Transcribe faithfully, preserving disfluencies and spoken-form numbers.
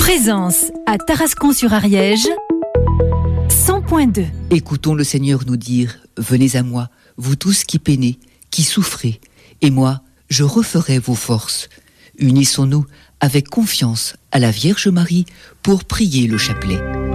Présence à Tarascon-sur-Ariège, cent point deux. Écoutons le Seigneur nous dire « Venez à moi, vous tous qui peinez, qui souffrez, et moi, je referai vos forces. » Unissons-nous avec confiance à la Vierge Marie pour prier le chapelet.